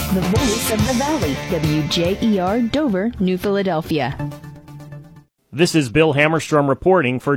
the voice of the Valley, WJER Dover, New Philadelphia. This is Bill Hammerstrom reporting for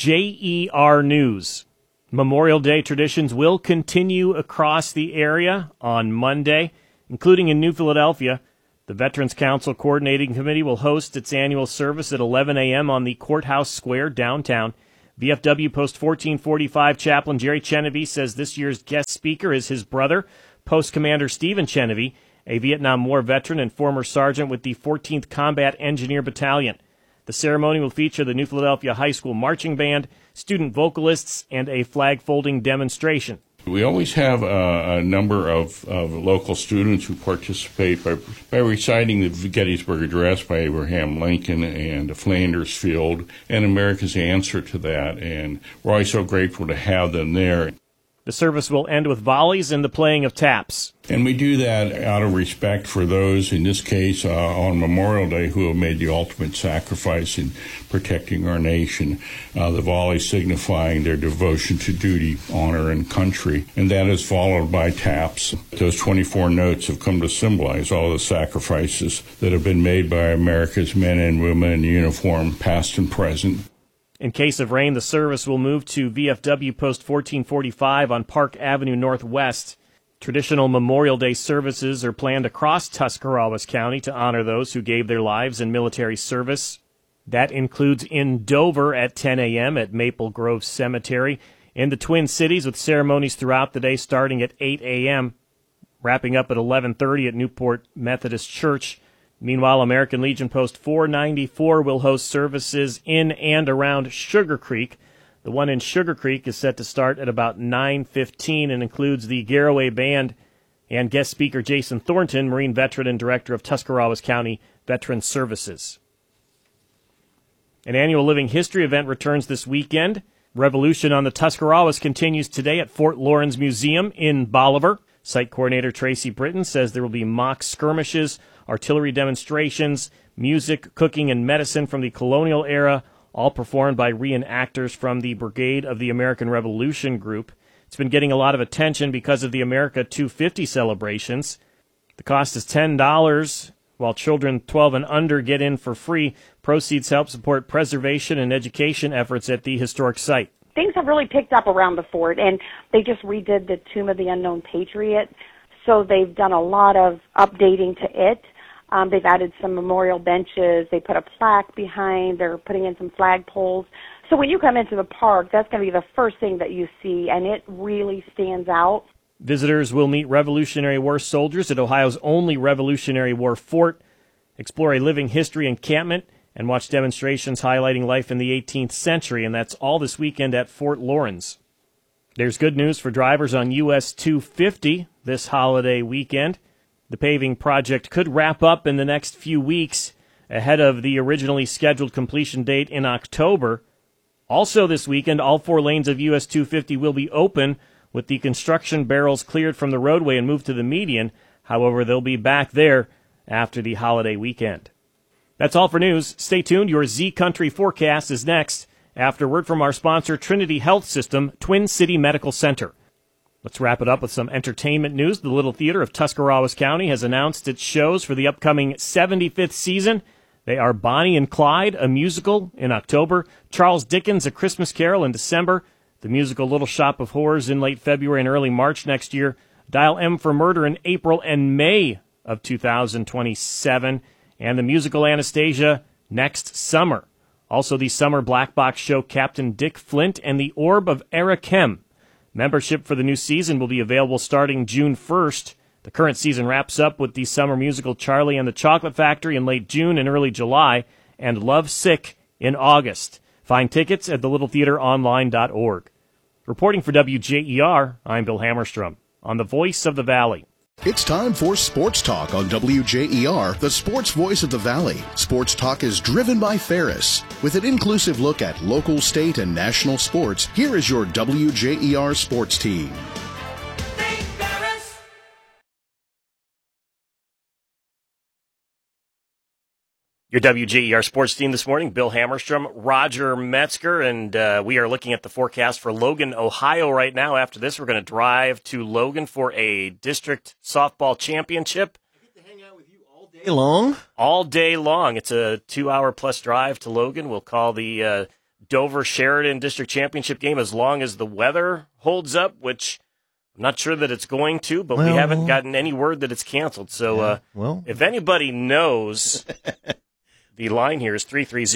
WJER News. Memorial Day traditions will continue across the area on Monday, including in New Philadelphia. The Veterans Council Coordinating Committee will host its annual service at 11 a.m. on the Courthouse Square downtown. VFW Post 1445 Chaplain Jerry Chenevey says this year's guest speaker is his brother, Post Commander Stephen Chenevey, a Vietnam War veteran and former sergeant with the 14th Combat Engineer Battalion. The ceremony will feature the New Philadelphia High School Marching Band, student vocalists, and a flag-folding demonstration. We always have a number of local students who participate by reciting the Gettysburg Address by Abraham Lincoln and Flanders Field and America's answer to that, and we're always so grateful to have them there. The service will end with volleys and the playing of taps. And we do that out of respect for those, in this case, on Memorial Day, who have made the ultimate sacrifice in protecting our nation. The volley signifying their devotion to duty, honor, and country. And that is followed by taps. Those 24 notes have come to symbolize all the sacrifices that have been made by America's men and women in uniform, past and present. In case of rain, the service will move to VFW Post 1445 on Park Avenue Northwest. Traditional Memorial Day services are planned across Tuscarawas County to honor those who gave their lives in military service. That includes in Dover at 10 a.m. at Maple Grove Cemetery, in the Twin Cities with ceremonies throughout the day starting at 8 a.m., wrapping up at 11:30 at Newport Methodist Church. Meanwhile, American Legion Post 494 will host services in and around Sugar Creek. The one in Sugar Creek is set to start at about 9:15 and includes the Garraway Band and guest speaker Jason Thornton, Marine veteran and director of Tuscarawas County Veteran Services. An annual Living History event returns this weekend. Revolution on the Tuscarawas continues today at Fort Laurens Museum in Bolivar. Site coordinator Tracy Britton says there will be mock skirmishes, artillery demonstrations, music, cooking, and medicine from the colonial era, all performed by reenactors from the Brigade of the American Revolution group. It's been getting a lot of attention because of the America 250 celebrations. The cost is $10, while children 12 and under get in for free. Proceeds help support preservation and education efforts at the historic site. Things have really picked up around the fort, and they just redid the Tomb of the Unknown Patriot, so they've done a lot of updating to it. They've added some memorial benches. They put a plaque behind. They're putting in some flagpoles. So when you come into the park, that's going to be the first thing that you see, and it really stands out. Visitors will meet Revolutionary War soldiers at Ohio's only Revolutionary War fort, explore a living history encampment, and watch demonstrations highlighting life in the 18th century, and that's all this weekend at Fort Laurens. There's good news for drivers on US 250 this holiday weekend. The paving project could wrap up in the next few weeks ahead of the originally scheduled completion date in October. Also this weekend, all 4 lanes of US 250 will be open with the construction barrels cleared from the roadway and moved to the median. However, they'll be back there after the holiday weekend. That's all for news. Stay tuned. Your Z Country forecast is next after word from our sponsor, Trinity Health System, Twin City Medical Center. Let's wrap it up with some entertainment news. The Little Theater of Tuscarawas County has announced its shows for the upcoming 75th season. They are Bonnie and Clyde, a musical, in October, Charles Dickens, A Christmas Carol in December, the musical Little Shop of Horrors in late February and early March next year, Dial M for Murder in April and May of 2027, and the musical Anastasia next summer. Also the summer black box show Captain Dick Flint and the Orb of Arakem. Membership for the new season will be available starting June 1st. The current season wraps up with the summer musical Charlie and the Chocolate Factory in late June and early July, and Love Sick in August. Find tickets at thelittletheateronline.org. Reporting for WJER, I'm Bill Hammerstrom on the Voice of the Valley. It's time for Sports Talk on WJER, the sports voice of the Valley. Sports Talk is driven by Ferris. With an inclusive look at local, state, and national sports, here is your WJER sports team. Your WJER sports team this morning, Bill Hammerstrom, Roger Metzger, and we are looking at the forecast for Logan, Ohio right now. After this, we're going to drive to Logan for a district softball championship. I get to hang out with you all day long? All day long. It's a 2-hour-plus drive to Logan. We'll call the Dover-Sheridan district championship game as long as the weather holds up, which I'm not sure that it's going to, but we haven't gotten any word that it's canceled. So if anybody knows... The line here is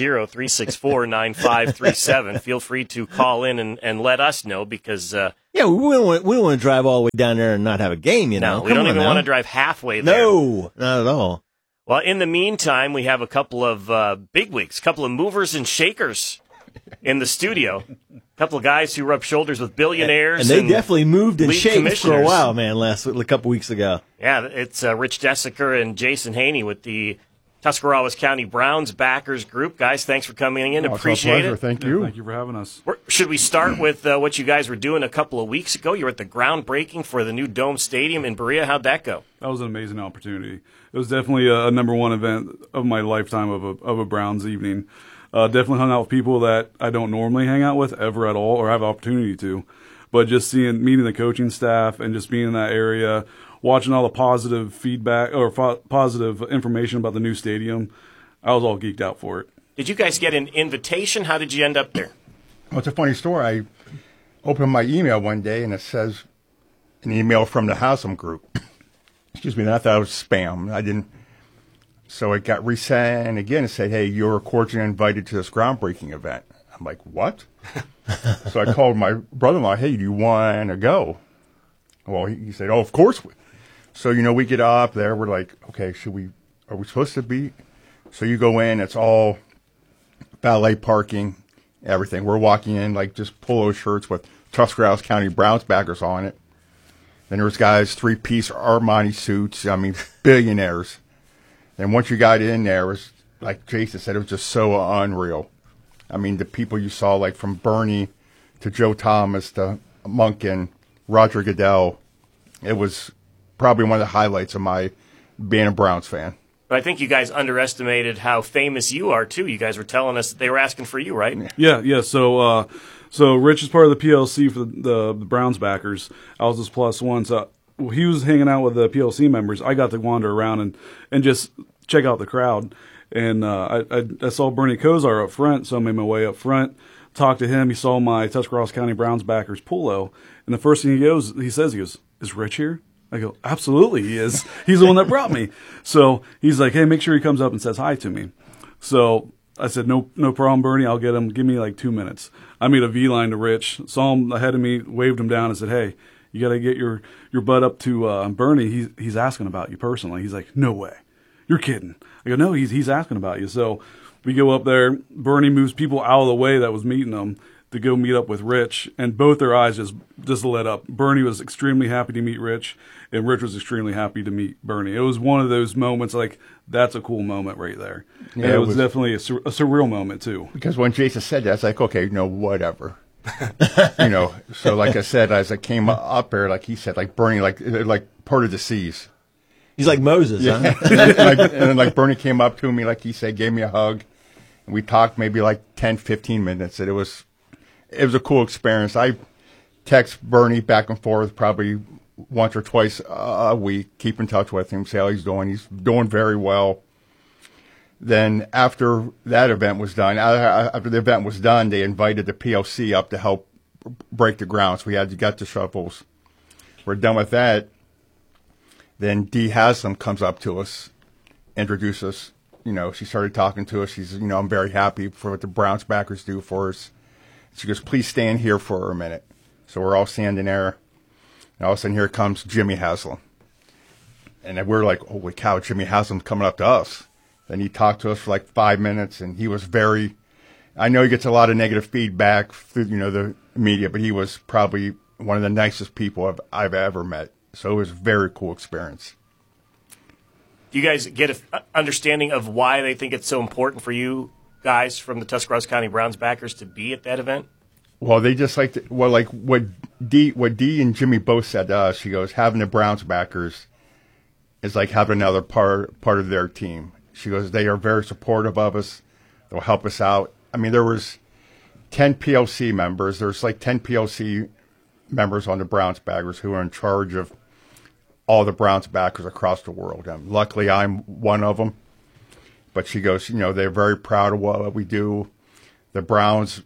330-364-9537. Feel free to call in and let us know because... we don't want to drive all the way down there and not have a game, you know. No, we don't even want to drive halfway there. No, not at all. Well, in the meantime, we have a couple of bigwigs, a couple of movers and shakers in the studio. A couple of guys who rub shoulders with billionaires. And they definitely moved and shaked for a while, man, a couple weeks ago. Yeah, it's Rich Desiker and Jason Haney with the Tuscarawas County Browns backers group. Guys, thanks for coming in. Appreciate it. Thank you. Thank you for having us. Should we start with what you guys were doing a couple of weeks ago? You were at the groundbreaking for the new Dome Stadium in Berea. How'd that go? That was an amazing opportunity. It was definitely a number one event of my lifetime of a Browns evening. Definitely hung out with people that I don't normally hang out with ever at all or have the opportunity to. But just meeting the coaching staff and just being in that area, watching all the positive feedback or positive information about the new stadium, I was all geeked out for it. Did you guys get an invitation? How did you end up there? Well, it's a funny story. I opened my email one day, and it says an email from the Haslam group. Excuse me, and I thought it was spam. I didn't. So it got resent again and said, hey, you're cordially invited to this groundbreaking event. I'm like, what? So I called my brother-in-law, hey, do you want to go? Well, he said, oh, of course. So, we get up there. We're like, okay, are we supposed to be? So you go in. It's all valet parking, everything. We're walking in like just polo shirts with Tuscarawas County Browns backers on it. Then there's guys, 3-piece Armani suits. I mean, billionaires. And once you got in there, it was like Jason said, it was just so unreal. I mean, the people you saw, like from Bernie to Joe Thomas to Monken, Roger Goodell, it was probably one of the highlights of my being a Browns fan. But I think you guys underestimated how famous you are, too. You guys were telling us that they were asking for you, right? Yeah. So Rich is part of the PLC for the Browns backers. I was his plus one. So he was hanging out with the PLC members. I got to wander around and just check out the crowd. And I saw Bernie Kosar up front, so I made my way up front, talked to him. He saw my Tuscarawas County Browns backers polo. And the first thing he says, is Rich here? I go, absolutely he is. He's the one that brought me. So he's like, hey, make sure he comes up and says hi to me. So I said, no problem, Bernie. I'll get him. Give me like 2 minutes. I made a V-line to Rich, saw him ahead of me, waved him down and said, hey, you got to get your butt up to Bernie. He's asking about you personally. He's like, no way. You're kidding. I go, no, he's asking about you. So we go up there. Bernie moves people out of the way that was meeting him to go meet up with Rich, and both their eyes just lit up. Bernie was extremely happy to meet Rich, and Rich was extremely happy to meet Bernie. It was one of those moments, like, that's a cool moment right there. Yeah, and it was definitely a surreal moment, too. Because when Jason said that, it's like, okay, whatever. So like I said, as I came up there, like he said, like Bernie, like part of the seas. He's like Moses, huh? and then Bernie came up to me, like he said, gave me a hug. And we talked maybe like 10, 15 minutes. And it was a cool experience. I text Bernie back and forth probably once or twice a week, keep in touch with him, see how he's doing. He's doing very well. Then after that event was done, they invited the PLC up to help break the ground. So we got the shovels. We're done with that. Then Dee Haslam comes up to us, introduces us. She started talking to us. She's, I'm very happy for what the Browns backers do for us. She goes, please stand here for a minute. So we're all standing there. And all of a sudden, here comes Jimmy Haslam. And we're like, holy cow, Jimmy Haslam's coming up to us. Then he talked to us for like 5 minutes, and he was I know he gets a lot of negative feedback through, the media, but he was probably one of the nicest people I've ever met. So it was a very cool experience. Do you guys get an understanding of why they think it's so important for you guys from the Tuscarawas County Browns backers to be at that event? Well, they just like what Dee and Jimmy both said to us. She goes, having the Browns backers is like having another part of their team. She goes, they are very supportive of us. They'll help us out. I mean, there was 10 PLC members. There's like 10 PLC members on the Browns Baggers who are in charge of all the Browns backers across the world. Luckily, I'm one of them. But she goes, they're very proud of what we do. The Browns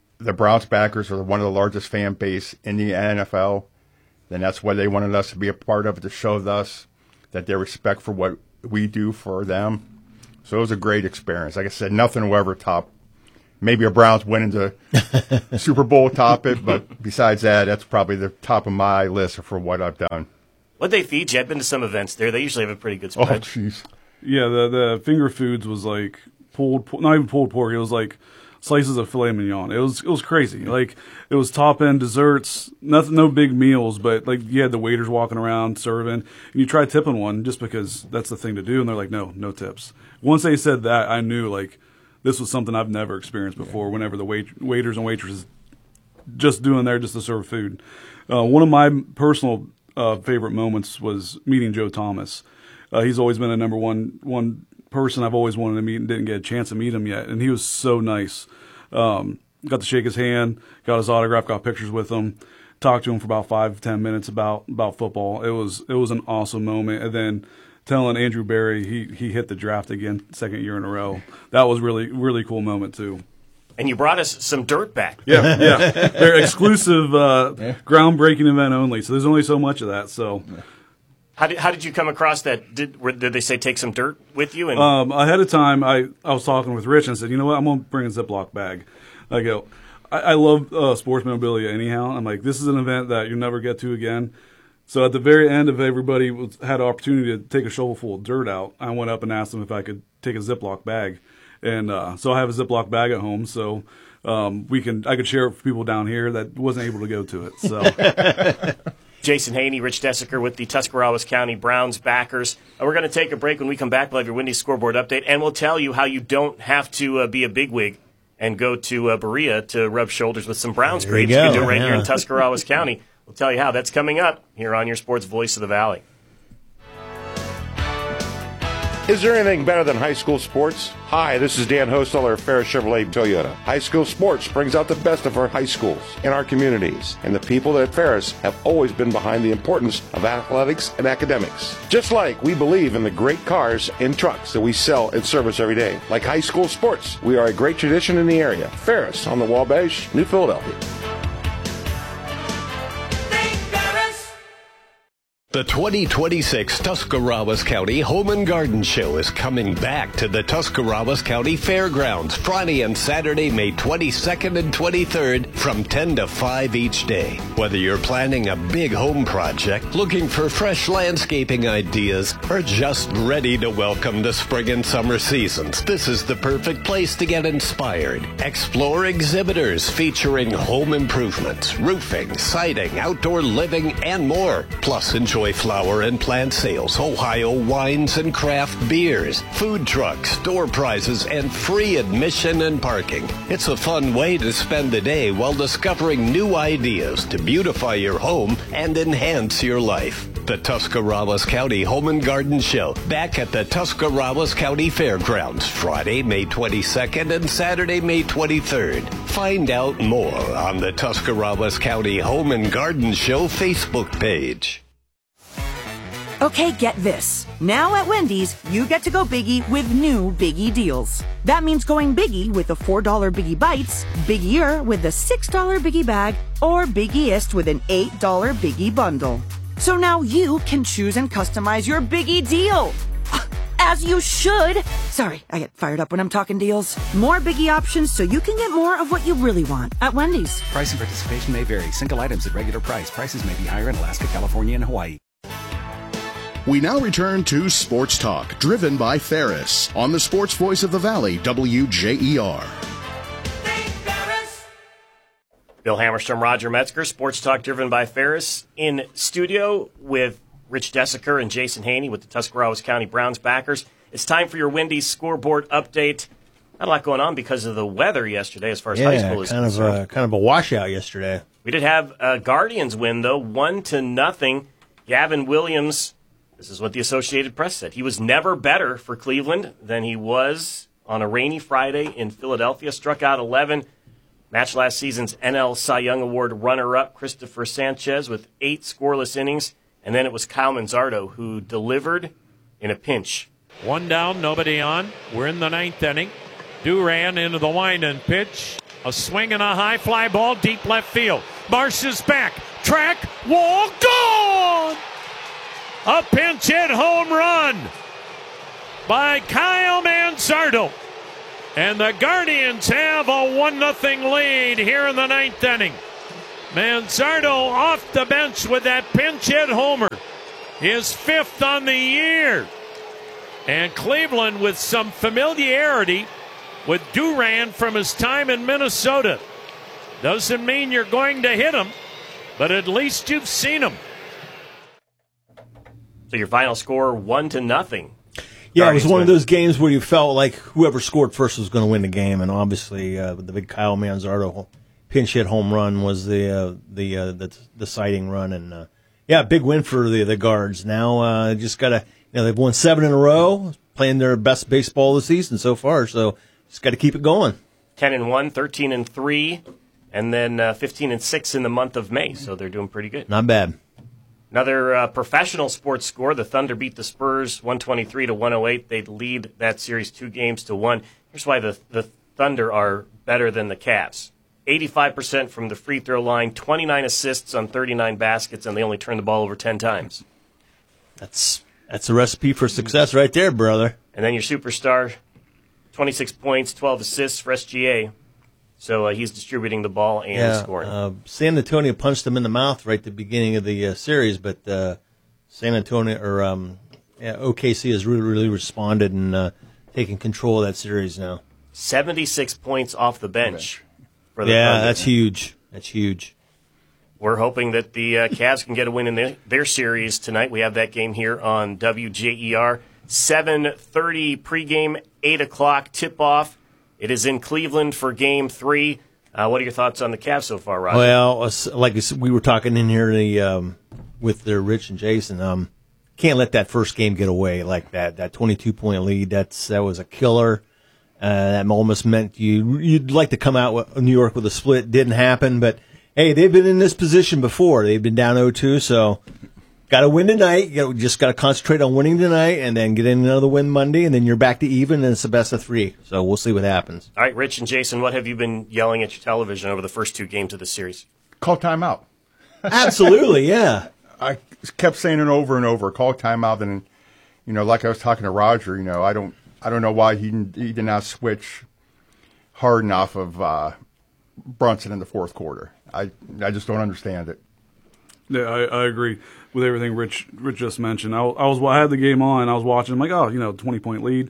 backers are one of the largest fan base in the NFL. And that's why they wanted us to be a part of it, to show us that they respect for what we do for them. So it was a great experience. Like I said, nothing will ever top. Maybe a Browns winning the Super Bowl top it, but besides that, that's probably the top of my list for what I've done. What'd they feed you? I've been to some events there. They usually have a pretty good Oh, spread. jeez. Yeah, the finger foods was like not even pulled pork. It was like slices of filet mignon. It was crazy. Like, it was top end desserts, nothing, no big meals, but like you had the waiters walking around serving, and you try tipping one just because that's the thing to do, and they're like, no tips. Once they said that, I knew like this was something I've never experienced before. Whenever the waiters and waitresses just doing there just to serve food. One of my personal favorite moments was meeting Joe Thomas. He's always been a number one person I've always wanted to meet and didn't get a chance to meet him yet. And he was so nice. Got to shake his hand, got his autograph, got pictures with him, talked to him for about 5-10 minutes about football. It was an awesome moment. And then telling Andrew Berry he hit the draft again, second year in a row. That was really, really cool moment too. And you brought us some dirt back. Yeah. They're exclusive, groundbreaking event only. So there's only so much of that. So. How did you come across that? Did they say take some dirt with you? And ahead of time, I was talking with Rich and said, you know what, I'm going to bring a Ziploc bag. I go, I love sports memorabilia anyhow. I'm like, this is an event that you'll never get to again. So at the very end of everybody had an opportunity to take a shovelful of dirt out, I went up and asked them if I could take a Ziploc bag. And so I have a Ziploc bag at home, so I could share it with people down here that wasn't able to go to it. So. Jason Haney, Rich Desiker with the Tuscarawas County Browns backers. We're going to take a break. When we come back, we'll have your Wendy's scoreboard update, and we'll tell you how you don't have to be a bigwig and go to Berea to rub shoulders with some Browns greats. You can do it right here in Tuscarawas County. We'll tell you how. That's coming up here on your Sports Voice of the Valley. Is there anything better than high school sports? Hi, this is Dan Hosteller of Ferris Chevrolet Toyota. High school sports brings out the best of our high schools and our communities. And the people at Ferris have always been behind the importance of athletics and academics. Just like we believe in the great cars and trucks that we sell and service every day. Like high school sports, we are a great tradition in the area. Ferris on the Wabash, New Philadelphia. The 2026 Tuscarawas County Home and Garden Show is coming back to the Tuscarawas County Fairgrounds Friday and Saturday, May 22nd and 23rd from 10 to 5 each day. Whether you're planning a big home project, looking for fresh landscaping ideas, or just ready to welcome the spring and summer seasons, this is the perfect place to get inspired. Explore exhibitors featuring home improvements, roofing, siding, outdoor living, and more. Plus, enjoy flower and plant sales, Ohio wines and craft beers, food trucks, door prizes, and free admission and parking. It's a fun way to spend the day while discovering new ideas to beautify your home and enhance your life. The Tuscarawas County Home and Garden Show, back at the Tuscarawas County Fairgrounds, Friday, May 22nd and Saturday, May 23rd. Find out more on the Tuscarawas County Home and Garden Show Facebook page. Okay, get this. Now at Wendy's, you get to go biggie with new Biggie deals. That means going biggie with the $4 Biggie Bites, biggier with the $6 Biggie Bag, or biggiest with an $8 Biggie Bundle. So now you can choose and customize your Biggie deal. As you should. Sorry, I get fired up when I'm talking deals. More Biggie options so you can get more of what you really want at Wendy's. Price and participation may vary. Single items at regular price. Prices may be higher in Alaska, California, and Hawaii. We now return to Sports Talk, driven by Ferris, on the Sports Voice of the Valley, WJER. Bill Hammerstrom, Roger Metzger, Sports Talk, driven by Ferris, in studio with Rich Desiker and Jason Haney with the Tuscarawas County Browns backers. It's time for your Wendy's scoreboard update. Not a lot going on because of the weather yesterday as far as high school is concerned. Kind of a washout yesterday. We did have a Guardians win, though, 1-0. Gavin Williams, This is what the Associated Press said. He was never better for Cleveland than he was on a rainy Friday in Philadelphia. Struck out 11. Matched last season's NL Cy Young Award runner-up Christopher Sanchez with 8 scoreless innings. And then it was Kyle Manzardo who delivered in a pinch. 1 down, nobody on. We're in the 9th inning. Duran into the wind-in pitch. A swing and a high fly ball deep left field. Marsh is back. Track, wall, gone! A pinch hit home run by Kyle Manzardo. And the Guardians have a 1-0 lead here in the 9th inning. Manzardo off the bench with that pinch hit homer. His 5th on the year. And Cleveland with some familiarity with Duran from his time in Minnesota. Doesn't mean you're going to hit him, but at least you've seen him. So your final score 1-0. Yeah, it was one of those games where you felt like whoever scored first was going to win the game, and obviously the big Kyle Manzardo pinch hit home run was the deciding run, and big win for the Guards. Now just got to they've won 7 in a row, playing their best baseball this season so far, so just got to keep it going. 10-1, 13-3, and then 15-6 in the month of May, so they're doing pretty good. Not bad. Another professional sports score, the Thunder beat the Spurs 123-108. They'd lead that series 2-1. Here's why the Thunder are better than the Cavs. 85% from the free throw line, 29 assists on 39 baskets, and they only turned the ball over 10 times. That's a recipe for success right there, brother. And then your superstar, 26 points, 12 assists for SGA. So he's distributing the ball and scoring. San Antonio punched them in the mouth right at the beginning of the series, but San Antonio OKC has really responded and taken control of that series now. 76 points off the bench for the Thunder. That's huge. That's huge. We're hoping that the Cavs can get a win in their series tonight. We have that game here on WJER. 7:30 pregame, 8 o'clock tip-off. It is in Cleveland for Game 3. What are your thoughts on the Cavs so far, Roger? Well, like we were talking in here with Rich and Jason, can't let that first game get away like that. That 22-point lead, that was a killer. That almost meant you'd like to come out with New York with a split. Didn't happen, but hey, they've been in this position before. They've been down 0-2, so got to win tonight. You just got to concentrate on winning tonight and then get in another win Monday, and then you're back to even, and it's a best of 3. So we'll see what happens. All right, Rich and Jason, what have you been yelling at your television over the first 2 games of the series? Call timeout. Absolutely, yeah. I kept saying it over and over, call timeout, and like I was talking to Roger, I don't know why he did not switch Harden off of Brunson in the fourth quarter. I just don't understand it. Yeah, I agree with everything Rich just mentioned. I had the game on. I was watching. I'm like, 20-point lead.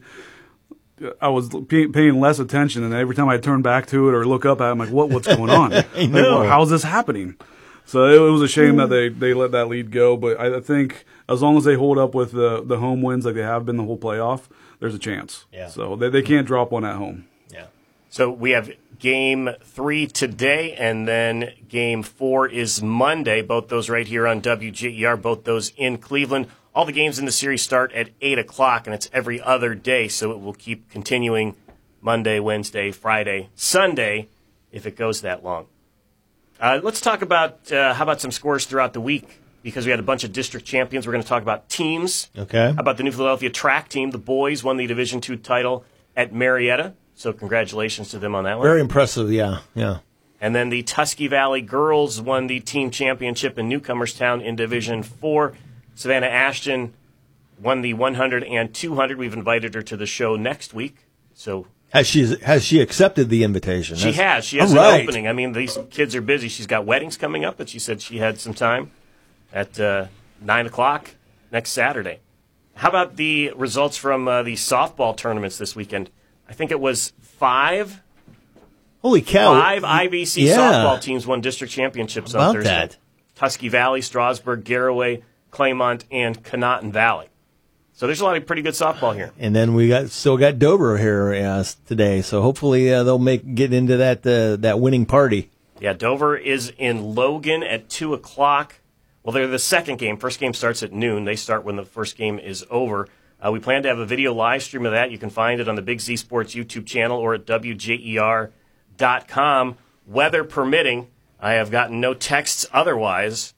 I was paying less attention, and every time I turn back to it or look up at it, I'm like, what's going on? I know. Like, how's this happening? So it was a shame that they let that lead go. But I think as long as they hold up with the home wins like they have been the whole playoff, there's a chance. Yeah. So they can't drop one at home. Yeah. So we have Game 3 today, and then Game 4 is Monday. Both those right here on WJER, both those in Cleveland. All the games in the series start at 8 o'clock, and it's every other day, so it will keep continuing Monday, Wednesday, Friday, Sunday, if it goes that long. Let's talk about, how about some scores throughout the week, because we had a bunch of district champions. We're going to talk about teams. Okay. How about the New Philadelphia track team? The boys won the Division II title at Marietta. So congratulations to them on that one. Very impressive, yeah. And then the Tusky Valley girls won the team championship in Newcomerstown in Division IV. Savannah Ashton won the 100 and 200. We've invited her to the show next week. So has she accepted the invitation? She has. She has an opening. I mean, these kids are busy. She's got weddings coming up, but she said she had some time at 9 o'clock next Saturday. How about the results from the softball tournaments this weekend? I think it was 5. Holy cow. 5 IVC softball teams won district championships on Thursday. That? Tusky Valley, Strasburg, Garaway, Claymont, and Conotton Valley. So there's a lot of pretty good softball here. And then we still got Dover here today, so hopefully they'll get into that winning party. Yeah, Dover is in Logan at 2 o'clock. Well, they're the second game. First game starts at noon. They start when the first game is over. We plan to have a video live stream of that. You can find it on the Big Z Sports YouTube channel or at WJER.com. Weather permitting, I have gotten no texts otherwise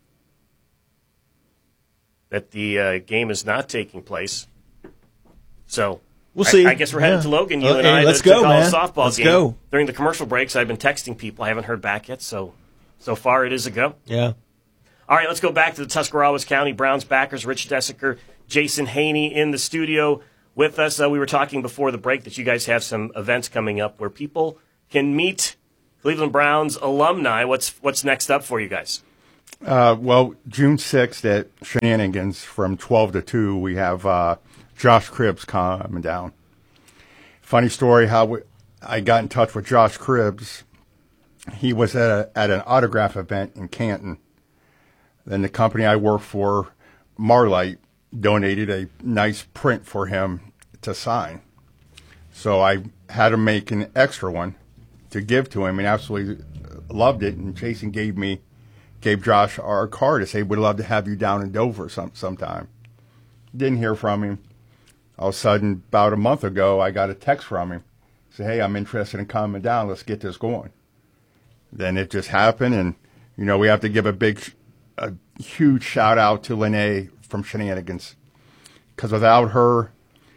that the game is not taking place. So we'll see. I guess we're headed to Logan, you and I, let's go, call man. a softball let's game. Go. During the commercial breaks, I've been texting people. I haven't heard back yet, so far it is a go. Yeah. All right, let's go back to the Tuscarawas County Browns backers. Rich Desiker, Jason Haney in the studio with us. We were talking before the break that you guys have some events coming up where people can meet Cleveland Browns alumni. What's next up for you guys? Well, June 6th at Shenanigans from 12 to 2, we have Josh Cribbs coming down. Funny story how I got in touch with Josh Cribbs. He was at an autograph event in Canton. Then the company I work for, Marlite, donated a nice print for him to sign. So I had to make an extra one to give to him and absolutely loved it. And Jason gave Josh our card to say, we'd love to have you down in Dover sometime. Didn't hear from him. All of a sudden, about a month ago, I got a text from him. Say, hey, I'm interested in coming down. Let's get this going. Then it just happened. And, we have to give a huge shout out to Lene from Shenanigans. Because without her,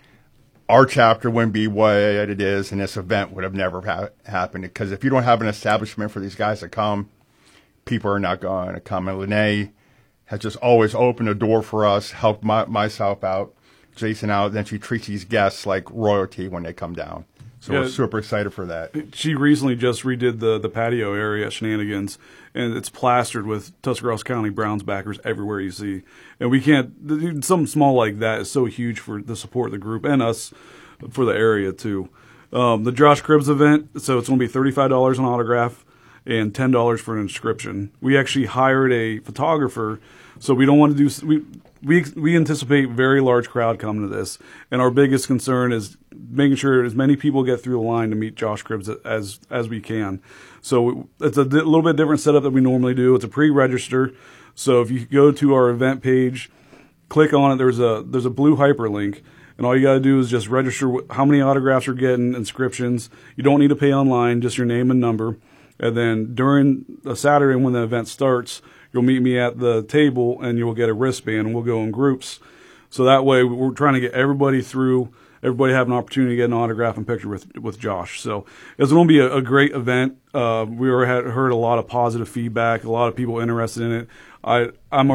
our chapter wouldn't be what it is, and this event would have never happened. Because if you don't have an establishment for these guys to come, people are not going to come. And Lene has just always opened a door for us, helped myself out, Jason out. Then she treats these guests like royalty when they come down. So we're super excited for that. She recently just redid the patio area at Shenanigans, and it's plastered with Tuscarawas County Browns backers everywhere you see. And we can't, something small like that is so huge for the support of the group and us for the area too. The Josh Cribbs event, so it's going to be $35 an autograph and $10 for an inscription. We actually hired a photographer, so we don't want to do. We anticipate very large crowd coming to this, and our biggest concern is making sure as many people get through the line to meet Josh Cribbs as we can. So it's a little bit different setup than we normally do. It's a pre-register, so if you go to our event page, click on it. There's a blue hyperlink, and all you got to do is just register how many autographs you're getting, inscriptions. You don't need to pay online, just your name and number. And then during a Saturday when the event starts, you'll meet me at the table and you'll get a wristband and we'll go in groups. So that way we're trying to get everybody through, everybody have an opportunity to get an autograph and picture with Josh. So it's going to be a great event. We heard a lot of positive feedback, a lot of people interested in it. I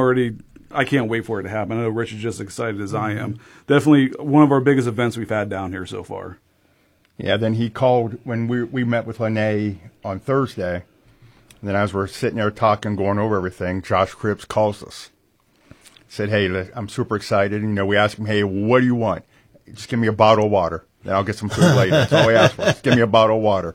can't wait for it to happen. I know Rich is just as excited as I am. Definitely one of our biggest events we've had down here so far. Yeah, then he called when we met with Lene on Thursday. And then as we're sitting there talking, going over everything, Josh Cribbs calls us. Said, hey, I'm super excited. We asked him, hey, what do you want? Just give me a bottle of water. Then I'll get some food later. That's all we asked for. Just give me a bottle of water.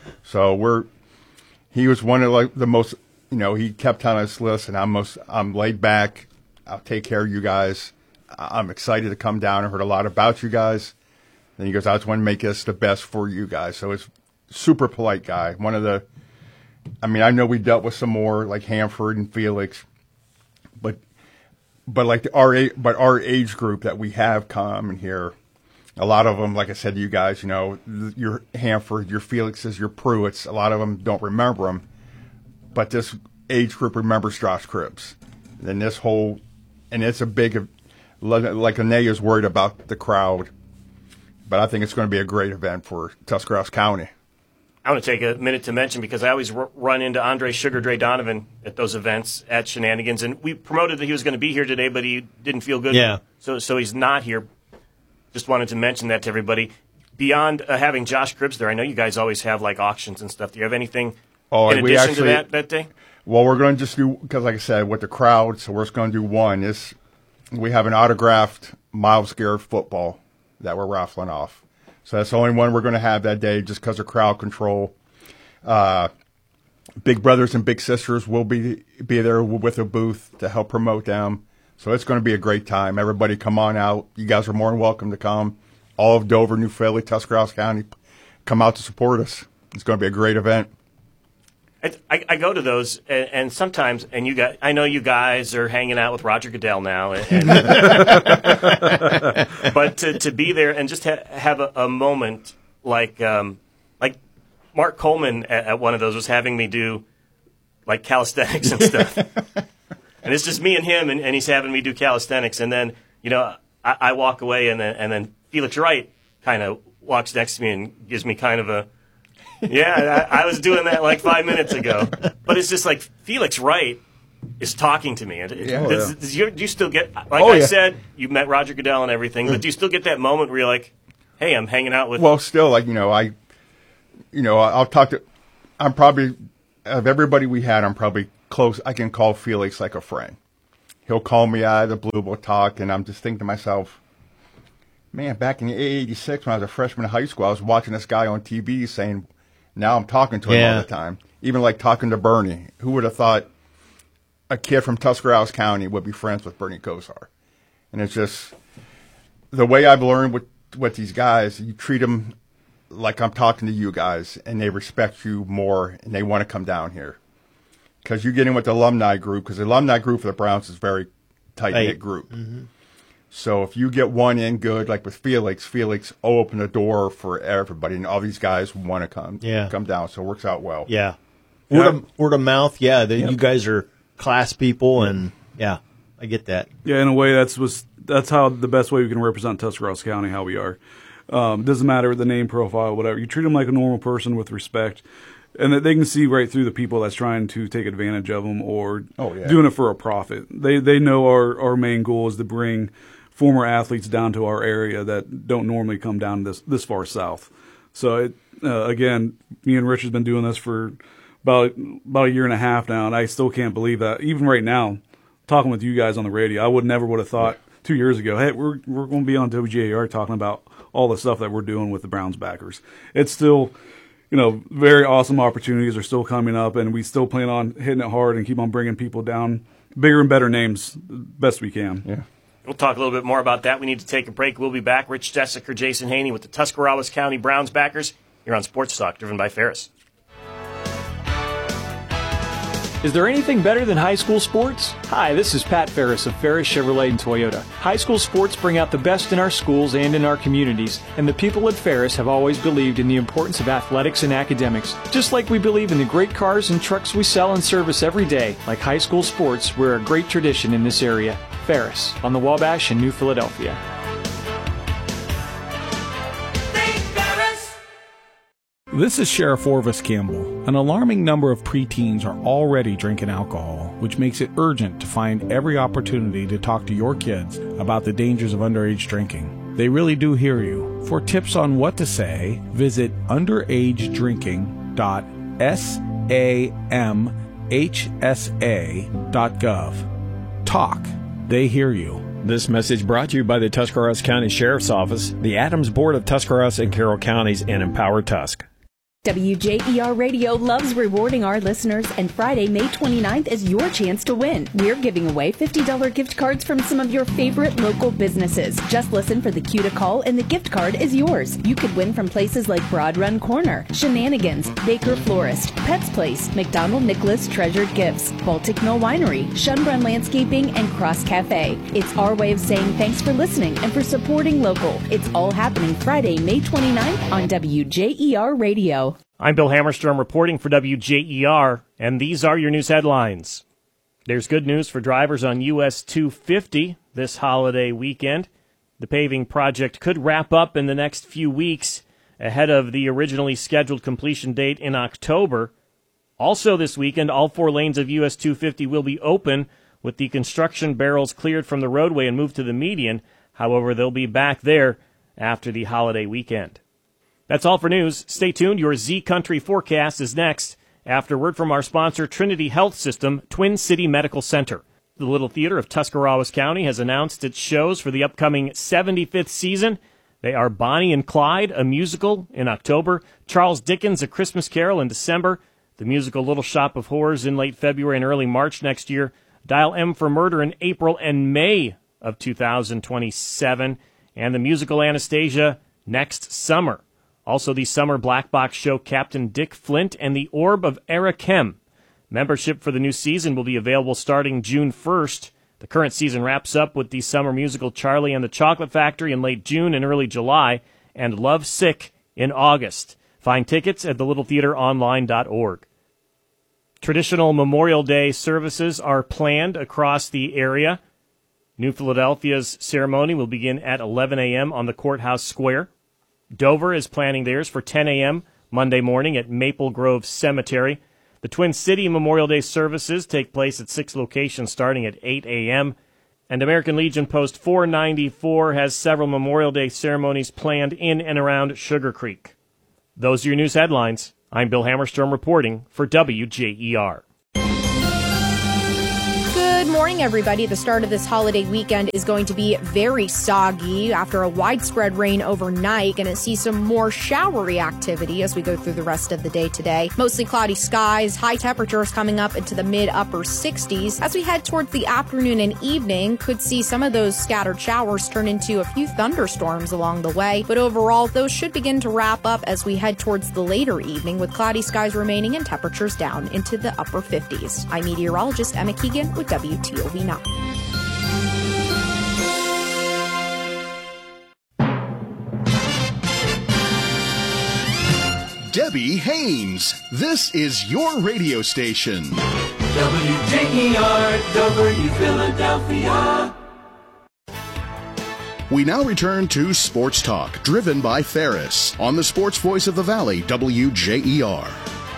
So he was one of the most, he kept on his list, and I'm laid back. I'll take care of you guys. I'm excited to come down. I heard a lot about you guys. Then he goes, I just want to make this the best for you guys. So it's super polite guy. I know we dealt with some more like Hanford and Felix, but our age group that we have come in here, a lot of them, like I said to you guys, your Hanford, your Felixes, your Pruitts, a lot of them don't remember them, but this age group remembers Josh Cribbs. And it's a big, like Anea is worried about the crowd. But I think it's going to be a great event for Tuscarawas County. I want to take a minute to mention, because I always run into Andre Sugar Dre Donovan at those events at Shenanigans, and we promoted that he was going to be here today, but he didn't feel good. Yeah. So he's not here. Just wanted to mention that to everybody. Beyond having Josh Cribbs there, I know you guys always have like auctions and stuff. Do you have anything in addition to that day? Well, we're going to just do, because like I said, with the crowd, so we're just going to do one. We have an autographed Miles Garrett football that we're raffling off. So that's the only one we're going to have that day just because of crowd control. Big Brothers and Big Sisters will be there with a booth to help promote them. So it's going to be a great time. Everybody come on out. You guys are more than welcome to come. All of Dover, New Philly, Tuscarawas County, come out to support us. It's going to be a great event. I go to those, and sometimes, and I know you guys are hanging out with Roger Goodell now, but to be there and just have a moment like Mark Coleman at one of those was having me do like calisthenics and stuff, and it's just me and him, and he's having me do calisthenics, and then I walk away, and then Felix Wright kind of walks next to me and gives me kind of a. Yeah, I was doing that like 5 minutes ago. But it's just like Felix Wright is talking to me. Do you still get, like said, you met Roger Goodell and everything, but do you still get that moment where you're like, hey, I'm hanging out with... Well, still, like, I'll talk to... I'm probably, of everybody we had, I'm probably close. I can call Felix like a friend. He'll call me out of the blue, we'll talk, and I'm just thinking to myself, man, back in '86 when I was a freshman in high school, I was watching this guy on TV saying... Now I'm talking to him all the time. Even like talking to Bernie. Who would have thought a kid from Tuscarawas County would be friends with Bernie Kosar? And it's just the way I've learned with these guys, you treat them like I'm talking to you guys, and they respect you more, and they want to come down here. Because you get in with the alumni group, because the alumni group for the Browns is a very tight-knit group. Mm-hmm. So if you get one in good, like with Felix will open the door for everybody, and all these guys want to come down. So it works out well. Yeah. Word of mouth, you guys are class people, and I get that. Yeah, in a way, that's how the best way we can represent Tuscarawas County, how we are. Doesn't matter the name profile, whatever. You treat them like a normal person with respect, and that they can see right through the people that's trying to take advantage of them or doing it for a profit. They know our main goal is to bring former athletes down to our area that don't normally come down this far south. So, again, me and Rich has been doing this for about a year and a half now, and I still can't believe that. Even right now, talking with you guys on the radio, I would have thought 2 years ago, hey, we're going to be on WJAR talking about all the stuff that we're doing with the Browns backers. It's still, very awesome opportunities are still coming up, and we still plan on hitting it hard and keep on bringing people down, bigger and better names, best we can. Yeah. We'll talk a little bit more about that. We need to take a break. We'll be back. Rich Jessica, Jason Haney with the Tuscarawas County Browns backers. You're on Sports Talk, driven by Ferris. Is there anything better than high school sports? Hi, this is Pat Ferris of Ferris Chevrolet and Toyota. High school sports bring out the best in our schools and in our communities, and the people at Ferris have always believed in the importance of athletics and academics. Just like we believe in the great cars and trucks we sell and service every day, like high school sports, we're a great tradition in this area. Ferris, on the Wabash in New Philadelphia. This is Sheriff Orvis Campbell. An alarming number of preteens are already drinking alcohol, which makes it urgent to find every opportunity to talk to your kids about the dangers of underage drinking. They really do hear you. For tips on what to say, visit underagedrinking.samhsa.gov. Talk. They hear you. This message brought to you by the Tuscarawas County Sheriff's Office, the Adams Board of Tuscarawas and Carroll Counties, and Empower Tusk. WJER Radio loves rewarding our listeners, and Friday, May 29th is your chance to win. We're giving away $50 gift cards from some of your favorite local businesses. Just listen for the cue to call, and the gift card is yours. You could win from places like Broad Run Corner, Shenanigans, Baker Florist, Pets Place, McDonald Nicholas Treasured Gifts, Baltic Mill Winery, Schunbrunn Landscaping, and Cross Cafe. It's our way of saying thanks for listening and for supporting local. It's all happening Friday, May 29th on WJER Radio. I'm Bill Hammerstrom reporting for WJER, and these are your news headlines. There's good news for drivers on US 250 this holiday weekend. The paving project could wrap up in the next few weeks ahead of the originally scheduled completion date in October. Also this weekend, all 4 lanes of US 250 will be open with the construction barrels cleared from the roadway and moved to the median. However, they'll be back there after the holiday weekend. That's all for news. Stay tuned. Your Z Country forecast is next after word from our sponsor, Trinity Health System, Twin City Medical Center. The Little Theater of Tuscarawas County has announced its shows for the upcoming 75th season. They are Bonnie and Clyde, a musical, in October, Charles Dickens, A Christmas Carol in December, the musical Little Shop of Horrors in late February and early March next year, Dial M for Murder in April and May of 2027, and the musical Anastasia next summer. Also, the Summer Black Box Show Captain Dick Flint and the Orb of Arakem. Membership for the new season will be available starting June 1st. The current season wraps up with the summer musical Charlie and the Chocolate Factory in late June and early July, and Love Sick in August. Find tickets at thelittletheateronline.org. Traditional Memorial Day services are planned across the area. New Philadelphia's ceremony will begin at 11 a.m. on the Courthouse Square. Dover is planning theirs for 10 a.m. Monday morning at Maple Grove Cemetery. The Twin City Memorial Day services take place at 6 locations starting at 8 a.m. And American Legion Post 494 has several Memorial Day ceremonies planned in and around Sugar Creek. Those are your news headlines. I'm Bill Hammerstrom reporting for WJER. Good morning, everybody. The start of this holiday weekend is going to be very soggy after a widespread rain overnight. Going to see some more showery activity as we go through the rest of the day today. Mostly cloudy skies, high temperatures coming up into the mid-upper 60s. As we head towards the afternoon and evening, could see some of those scattered showers turn into a few thunderstorms along the way. But overall, those should begin to wrap up as we head towards the later evening, with cloudy skies remaining and temperatures down into the upper 50s. I'm meteorologist Emma Keegan with WTOV Now. Debbie Haynes, this is your radio station. WJER, Dover, New Philadelphia. We now return to Sports Talk, driven by Ferris, on the Sports Voice of the Valley, WJER.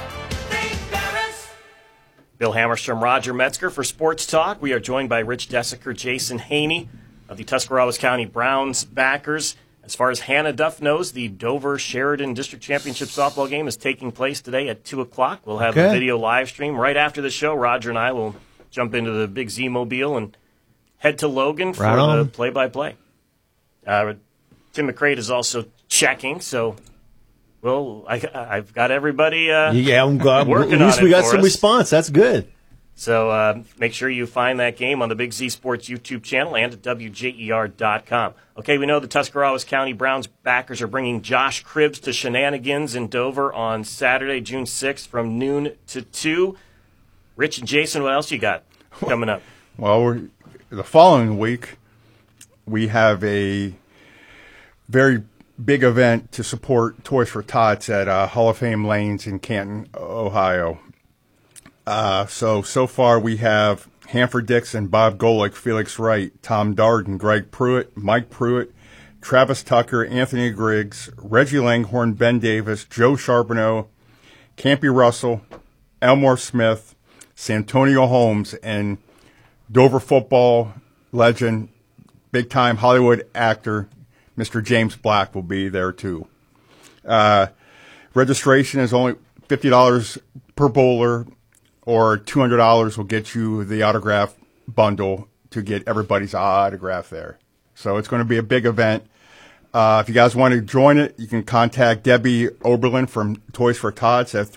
Bill Hammerstrom, Roger Metzger for Sports Talk. We are joined by Rich Desiker, Jason Haney of the Tuscarawas County Browns backers. As far as Hannah Duff knows, the Dover-Sheridan District Championship softball game is taking place today at 2 o'clock. We'll have a video live stream right after the show. Roger and I will jump into the big Z-Mobile and head to Logan for the play-by-play. Tim McCrate is also checking, so... Well, I've got everybody I'm glad. working at least on it we got for some us. response. That's good. So make sure you find that game on the Big Z Sports YouTube channel and at WJER.com. Okay, we know the Tuscarawas County Browns backers are bringing Josh Cribbs to Shenanigans in Dover on Saturday, June 6th from noon to 2. Rich and Jason, what else you got coming up? Well, the following week, we have a very big event to support Toys for Tots at Hall of Fame Lanes in Canton, Ohio. So far we have Hanford Dixon, Bob Golick, Felix Wright, Tom Darden, Greg Pruitt, Mike Pruitt, Travis Tucker, Anthony Griggs, Reggie Langhorne, Ben Davis, Joe Charbonneau, Campy Russell, Elmore Smith, Santonio Holmes, and Dover football legend, big-time Hollywood actor, Mr. James Black will be there, too. Registration is only $50 per bowler, or $200 will get you the autograph bundle to get everybody's autograph there. So it's going to be a big event. If you guys want to join it, you can contact Debbie Oberlin from Toys for Tots at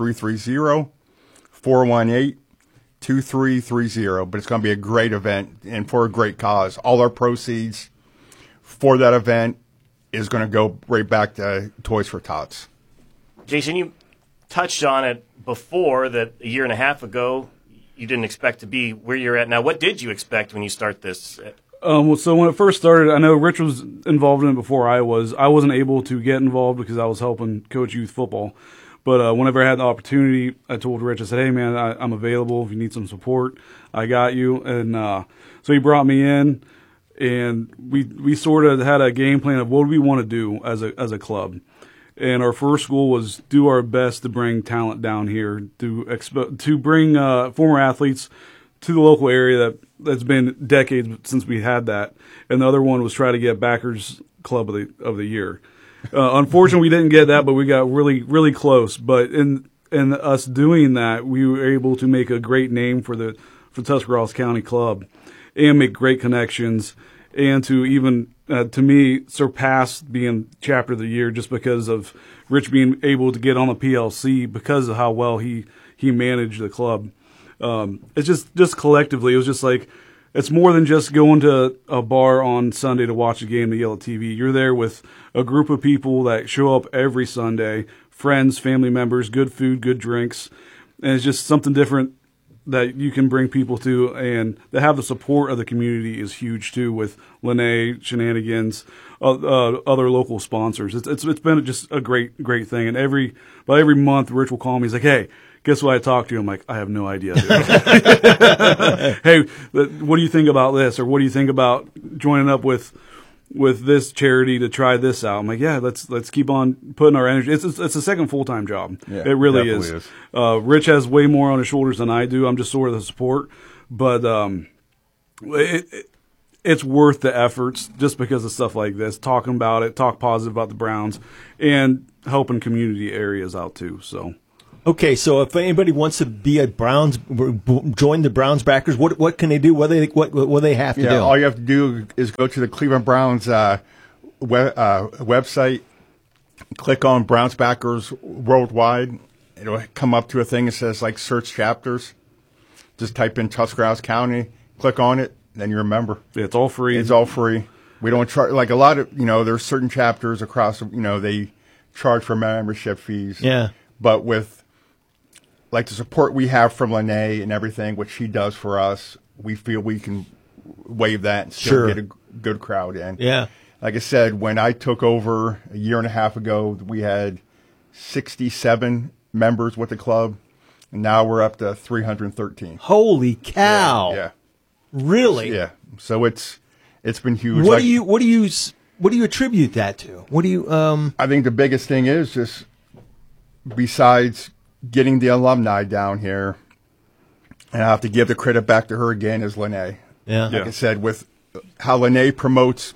330-418-2330. But it's going to be a great event and for a great cause. All our proceeds for that event is going to go right back to Toys for Tots. Jason, you touched on it before that a year and a half ago you didn't expect to be where you're at now. What did you expect when you start this? So when it first started, I know Rich was involved in it before I was. I wasn't able to get involved because I was helping coach youth football. But whenever I had the opportunity, I told Rich, I said, hey, man, I'm available. If you need some support, I got you. And so he brought me in. And we sort of had a game plan of what do we want to do as a club. And our first goal was do our best to bring talent down here, to bring former athletes to the local area that's been decades since we had that. And the other one was try to get Backers Club of the Year. Unfortunately, we didn't get that, but we got really, really close. But in us doing that, we were able to make a great name for Tuscarawas County Club and make great connections, and to even, to me, surpass being Chapter of the Year just because of Rich being able to get on the PLC because of how well he managed the club. It's just collectively, it was just like it's more than just going to a bar on Sunday to watch a game to yell at TV. You're there with a group of people that show up every Sunday, friends, family members, good food, good drinks, and it's just something different that you can bring people to, and to have the support of the community is huge too. With Lene, Shenanigans, other local sponsors, it's been just a great thing. And every month, Rich will call me. He's like, "Hey, guess what I talked to you?" I'm like, "I have no idea." Hey, what do you think about this, or what do you think about joining up with this charity to try this out? I'm like, yeah, let's keep on putting our energy. It's a second full-time job. Yeah, it really is. Rich has way more on his shoulders than I do. I'm just sort of the support, but it's worth the efforts just because of stuff like this, talking about it, talk positive about the Browns, and helping community areas out too. So. Okay, so if anybody wants to be a Browns, join the Browns backers, what can they do? What do they have to do? All you have to do is go to the Cleveland Browns website, click on Browns backers worldwide. It'll come up to a thing that says like search chapters. Just type in Tuscarawas County, click on it, then you're a member. Yeah, it's all free. It's all free. We don't charge like a lot of there's certain chapters across they charge for membership fees. Yeah, but with like the support we have from Lene and everything, what she does for us, we feel we can waive that and still get a good crowd in. Yeah. Like I said, when I took over a year and a half ago, we had 67 members with the club, and now we're up to 313. Holy cow! Yeah. Really? Yeah. So it's been huge. What do you attribute that to? What do you? I think the biggest thing is just besides getting the alumni down here, and I have to give the credit back to her again, is Lene. Yeah. Like I said, with how Lene promotes,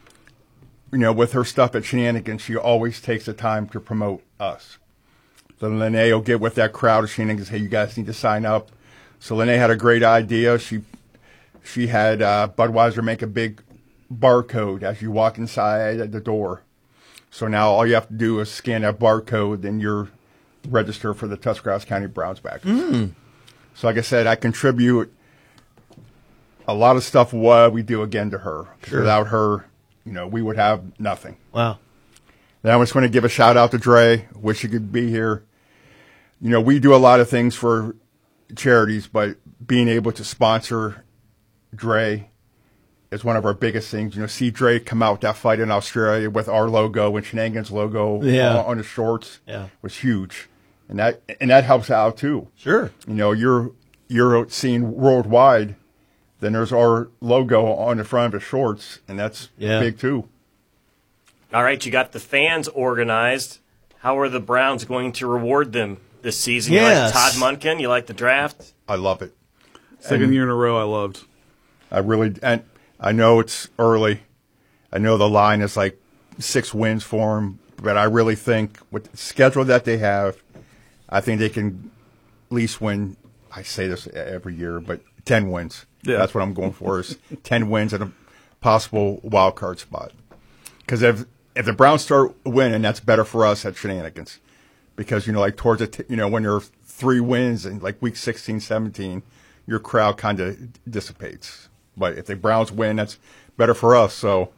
with her stuff at Shenanigans, she always takes the time to promote us. So Lene will get with that crowd of Shenanigans, hey, you guys need to sign up. So Lene had a great idea. She had Budweiser make a big barcode as you walk inside at the door. So now all you have to do is scan that barcode, and you're register for the Tuscarawas County Browns backers. So like I said, I contribute a lot of stuff what we do again to her. Sure. Without her, we would have nothing. Wow. Then I just want to give a shout out to Dre. Wish you could be here. We do a lot of things for charities, but being able to sponsor Dre is one of our biggest things. See Dre come out with that fight in Australia with our logo and Shenanigans logo on the shorts was huge. And that helps out too. Sure. You're seen worldwide, then there's our logo on the front of the shorts, and that's big too. All right, you got the fans organized. How are the Browns going to reward them this season? Yes. You like Todd Monken? You like the draft? I love it. Second year in a row I loved. And I know it's early. I know the line is like 6 wins for them, but I really think with the schedule that they have, I think they can at least win. I say this every year, but 10 wins. Yeah. That's what I'm going for is 10 wins and a possible wild card spot. Because if the Browns start winning, that's better for us at Shenanigans. Because, like towards it, when you're 3 wins in like week 16, 17, your crowd kind of dissipates. But if the Browns win, that's better for us. So,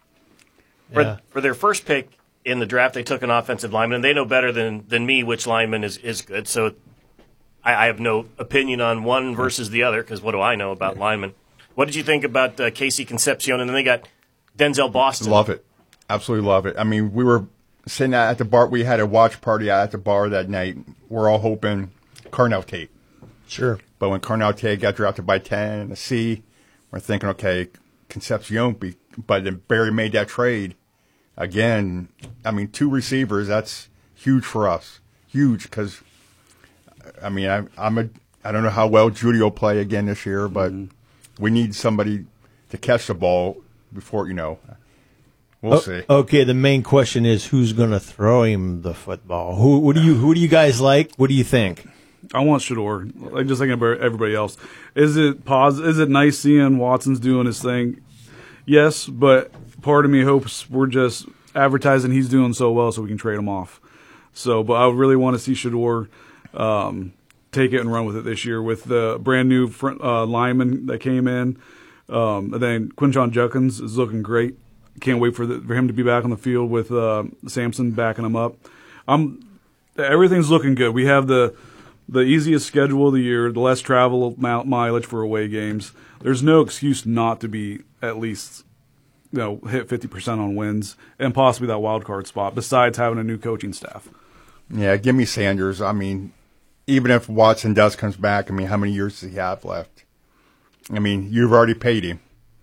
For their first pick in the draft, they took an offensive lineman, and they know better than me which lineman is good. So I have no opinion on one versus the other because what do I know about linemen? What did you think about Casey Concepcion? And then they got Denzel Boston. Love it. Absolutely love it. I mean, we were sitting at the bar. We had a watch party at the bar that night. We're all hoping Carnell Tate. Sure. But when Carnell Tate got drafted by 10 and a C, we're thinking, okay, Concepcion. But then Barry made that trade. Again, I mean, 2 receivers, that's huge for us. Huge because, I mean, I don't know how well Judy will play again this year, but we need somebody to catch the ball before, we'll see. Okay, the main question is who's going to throw him the football? Who do you guys like? What do you think? I want Shador. I'm just thinking about everybody else. Is it nice seeing Watson's doing his thing? Yes, but part of me hopes we're just advertising he's doing so well so we can trade him off. So, but I really want to see Shador take it and run with it this year with the brand new lineman that came in. And then Quinshon Judkins is looking great. Can't wait for him to be back on the field with Sampson backing him up. Everything's looking good. We have the easiest schedule of the year, the less travel mileage for away games. There's no excuse not to be at least hit 50% on wins and possibly that wild card spot, besides having a new coaching staff. Yeah, give me Sanders. I mean, even if Watson does comes back, I mean, how many years does he have left? I mean, you've already paid him.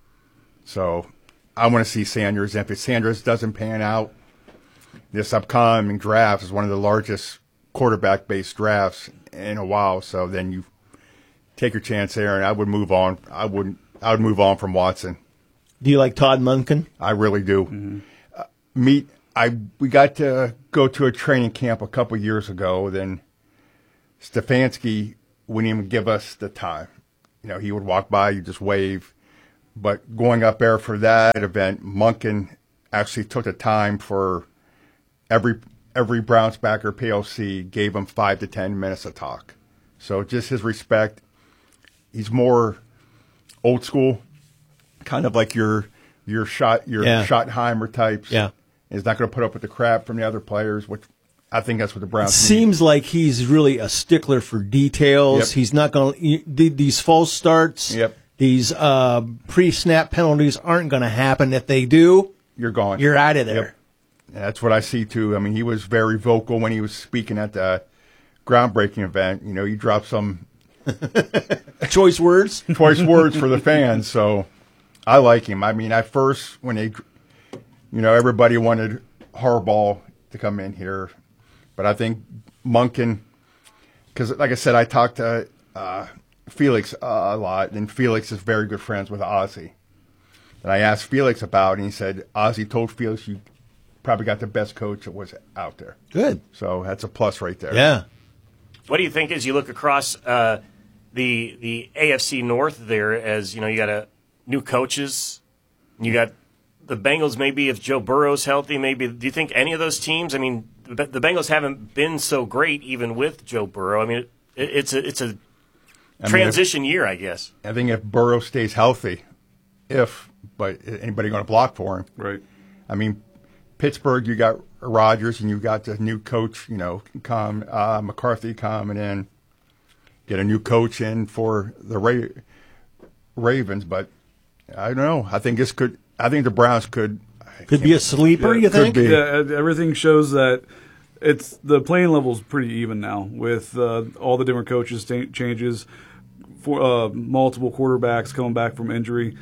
So I want to see Sanders. And if Sanders doesn't pan out, this upcoming draft is one of the largest quarterback-based drafts in a while. So then you take your chance there, and I would move on. I would move on from Watson. Do you like Todd Monken? I really do. Mm-hmm. We got to go to a training camp a couple years ago. Then Stefanski wouldn't even give us the time. He would walk by, you just wave. But going up there for that event, Monken actually took the time for every Browns backer PLC, gave him 5 to 10 minutes to talk. So just his respect. He's more old school, kind of like your Schottenheimer types. Yeah. He's not going to put up with the crap from the other players, which I think that's what the Browns need. Seems like he's really a stickler for details. Yep. He's not going to these false starts. Yep. These pre-snap penalties aren't going to happen. If they do, you're gone. You're out of there. Yep. That's what I see too. I mean, he was very vocal when he was speaking at the groundbreaking event. You dropped some choice words for the fans. So I like him. I mean, at first when everybody wanted Harbaugh to come in here, but I think Monken, because like I said, I talked to Felix a lot, and Felix is very good friends with Ozzie. And I asked Felix about it, and he said Ozzie told Felix you probably got the best coach that was out there. Good. So that's a plus right there. Yeah. What do you think as you look across the AFC North there? As you got new coaches, you got the Bengals. Maybe if Joe Burrow's healthy, maybe. Do you think any of those teams? I mean, the Bengals haven't been so great even with Joe Burrow. I mean, it's a transition year, I guess. I think if Burrow stays healthy, but anybody going to block for him? Right. I mean, Pittsburgh, you got Rodgers, and you got the new coach. McCarthy coming in, get a new coach in for the Ravens. But I don't know. I think the Browns could be a sleeper. You think? Yeah, everything shows that the playing level is pretty even now with all the different coaches changes, for multiple quarterbacks coming back from injury.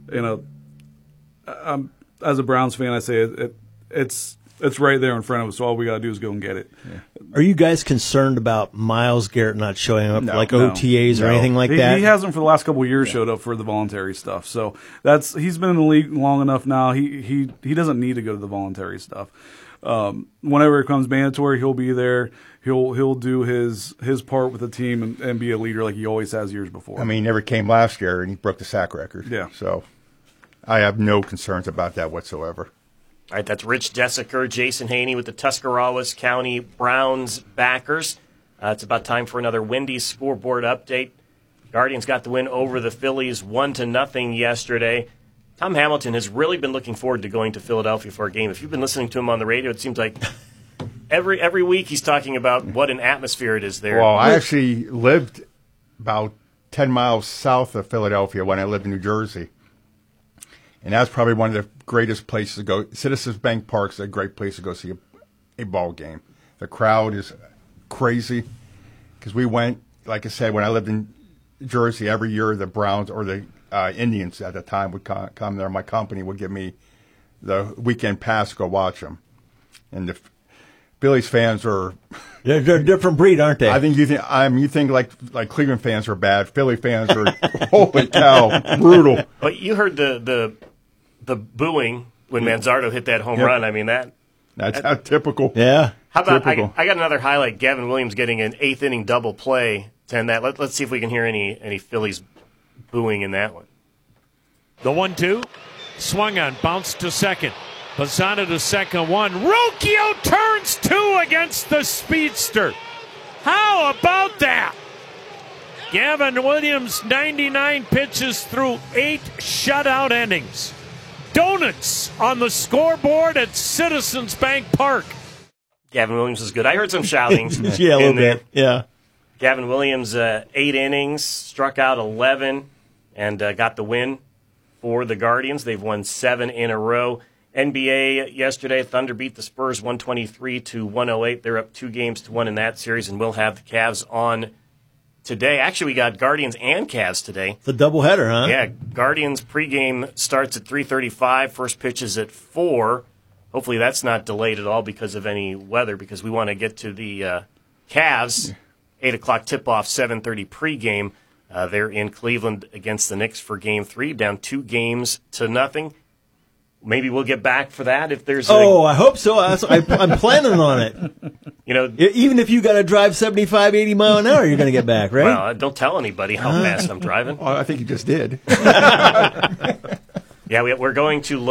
As a Browns fan, I say it's right there in front of us. So all we got to do is go and get it. Yeah. Are you guys concerned about Myles Garrett not showing up OTAs or anything like that? He hasn't for the last couple of years showed up for the voluntary stuff. So he's been in the league long enough now. He doesn't need to go to the voluntary stuff. Whenever it comes mandatory, he'll be there. He'll do his part with the team and be a leader like he always has years before. I mean, he never came last year, and he broke the sack record. Yeah. So I have no concerns about that whatsoever. All right, that's Rich Desiker, Jason Haney with the Tuscarawas County Browns backers. It's about time for another Wendy's scoreboard update. Guardians got the win over the Phillies 1-0 yesterday. Tom Hamilton has really been looking forward to going to Philadelphia for a game. If you've been listening to him on the radio, it seems like every week he's talking about what an atmosphere it is there. Well, I actually lived about 10 miles south of Philadelphia when I lived in New Jersey. And that's probably one of the greatest places to go. Citizens Bank Park's a great place to go see a ball game. The crowd is crazy because we went, like I said, when I lived in Jersey, every year the Browns or the Indians at the time would come there. My company would give me the weekend pass to go watch them. And the Phillies fans are they're a different breed, aren't they? I think you think like Cleveland fans are bad. Philly fans are holy cow, brutal. But you heard the booing when Manzardo hit that home run. I mean that's how typical. Yeah. How about I got another highlight? Gavin Williams getting an 8th inning double play to end that. Let's see if we can hear any Phillies booing in that one. The 1-2 swung on, bounced to second. Bassano to second one. Rocchio turns 2 against the speedster. How about that? Gavin Williams, 99 pitches through 8 shutout innings. Donuts on the scoreboard at Citizens Bank Park. Gavin Williams is good. I heard some shouting. Yeah, a little bit. Yeah. Gavin Williams, 8 innings, struck out 11, and got the win for the Guardians. They've won 7 in a row. NBA yesterday, Thunder beat the Spurs 123-108. They're up 2-1 in that series, and we'll have the Cavs on today. Actually, we got Guardians and Cavs today. It's a doubleheader, huh? Yeah, Guardians pregame starts at 3:35. First pitch is at 4. Hopefully that's not delayed at all because of any weather, because we want to get to the Cavs. 8 o'clock tip-off, 7:30 pregame. They're in Cleveland against the Knicks for Game 3, down 2-0. Maybe we'll get back for that if there's. I hope so. I'm planning on it. You know, even if you got to drive 75, 80 mile an hour, you're going to get back, right? Well, don't tell anybody how fast I'm driving. I think you just did. Yeah, we're going to.